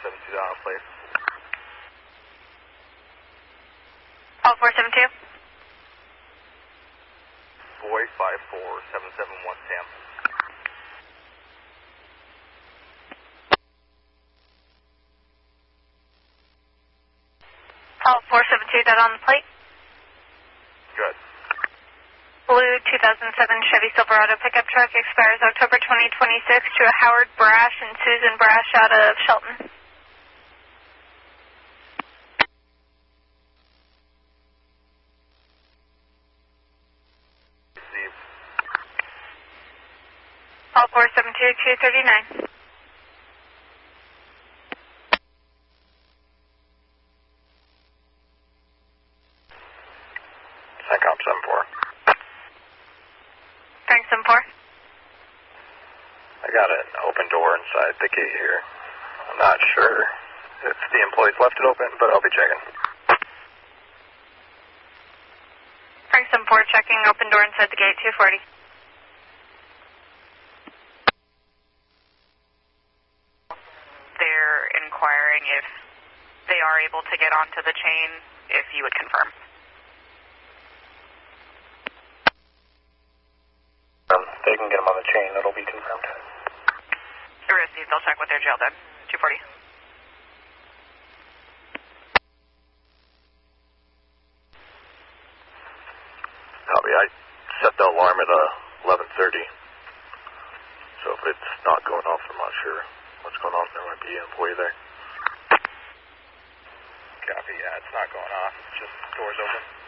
472 on place. Call 472. Boy 54771 Sam. Call 472, that on the plate. Good. Blue 2007 Chevy Silverado pickup truck expires October 2026 to a Howard Brash and Susan Brash out of Shelton. Received. Call 472-239. CENTCOM 74. Frank 74. I got an open door inside the gate here. I'm not sure if the employees left it open, but I'll be checking. Frank 74 checking open door inside the gate, 240. They're inquiring if they are able to get onto the chain, if you would confirm. They can get them on the chain, that'll be confirmed. Received, they'll check with their jail then. 240. Copy. I set the alarm at 11:30. So if it's not going off, I'm not sure what's going on. There might be an employee there. Copy. Yeah, it's not going off. It's just doors open.